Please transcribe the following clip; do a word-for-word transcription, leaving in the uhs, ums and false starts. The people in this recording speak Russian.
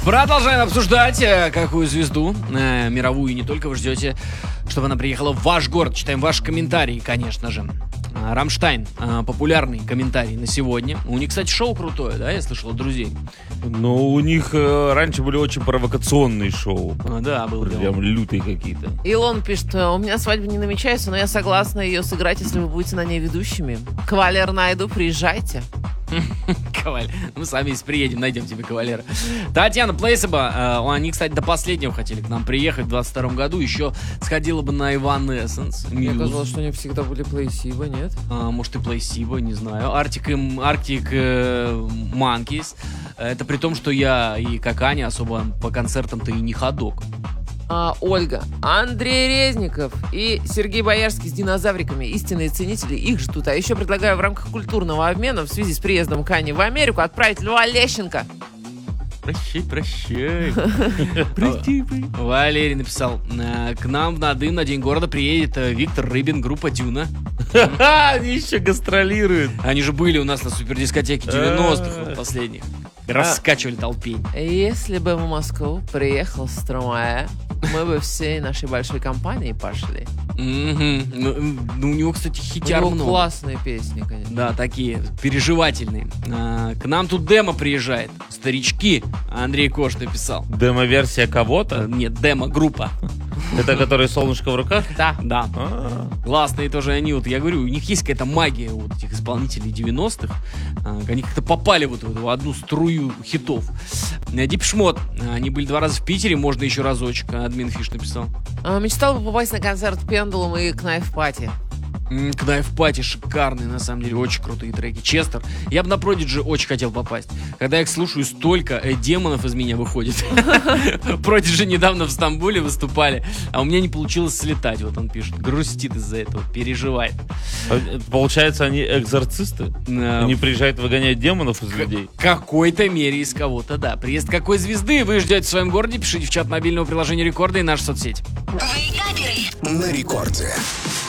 Продолжаем обсуждать, э, какую звезду, э, мировую и не только, вы ждете, чтобы она приехала в ваш город. Читаем ваши комментарии, конечно же. Э, Рамштайн, э, популярный комментарий на сегодня. У них, кстати, шоу крутое, да, я слышал от друзей. Но у них э, раньше были очень провокационные шоу. А, да, было дело. Прям лютые какие-то. Илон пишет: у меня свадьба не намечается, но я согласна ее сыграть, если вы будете на ней ведущими. Кавалер найду, приезжайте. Кавалер. Мы сами если приедем, найдем тебе кавалера. Татьяна Плейсаба, э, они, кстати, до последнего хотели к нам приехать в двадцать втором году. Еще сходила бы на Evanescence. Мне казалось, что они всегда были Плейсиба, нет? А, может и Плейсиба, не знаю. Arctic, Arctic э, Monkeys. Это при том, что я и как Аня особо по концертам-то и не ходок. А, Ольга, Андрей Резников и Сергей Боярский с динозавриками, истинные ценители, их ждут. А еще предлагаю в рамках культурного обмена в связи с приездом Кани в Америку отправить Льва Лещенко. Прощай, прощай. Прости, Валерий написал: к нам в Надым на День города приедет Виктор Рыбин, группа Дюна. Они еще гастролируют. Они же были у нас на супердискотеке девяностых последних. Раскачивали толпень. Если бы в Москву приехал Стромае, мы бы всей нашей большой компанией пошли. Угу. Ну, ну, у него, кстати, хитяр У него много. классные песни, конечно. Да, такие переживательные. А, к нам тут демо приезжает. Старички. Андрей Кош написал. Демо-версия кого-то? Нет, демо-группа. Это который «Солнышко в руках»? Да, да. А-а-а. Классные тоже они. Вот я говорю, у них есть какая-то магия вот этих исполнителей девяностых. А, они как-то попали вот в эту одну струю хитов. Depeche Mode. Они были два раза в Питере, можно еще разочек. Админ Фиш написал. А, мечтал бы попасть на концерт Pendulum и Knife Party. Knife Party шикарные, на самом деле, очень крутые треки. Честер. Я бы на Prodigy очень хотел попасть. Когда я их слушаю, столько э, демонов из меня выходит. Prodigy недавно в Стамбуле выступали, а у меня не получилось слетать. Вот он пишет. Грустит из-за этого, переживает. Получается, они экзорцисты? Они приезжают выгонять демонов из людей? В какой-то мере из кого-то, да. Приезд какой звезды вы ждете в своем городе? Пишите в чат мобильного приложения Рекорда и наши соцсети. На Рекорде.